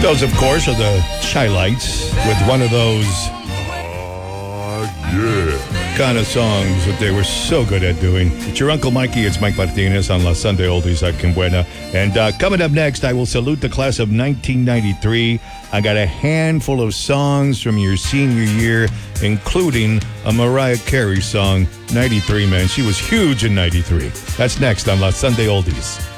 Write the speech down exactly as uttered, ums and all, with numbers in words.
Those, of course, are the Chi-Lites with one of those Yeah. kind of songs that they were so good at doing. It's your Uncle Mikey. It's Mike Martinez on La Sunday Oldies at Quimbuena. And uh, coming up next, I will salute the class of nineteen ninety-three. I got a handful of songs from your senior year, including a Mariah Carey song, ninety-three, man. She was huge in ninety-three. That's next on La Sunday Oldies.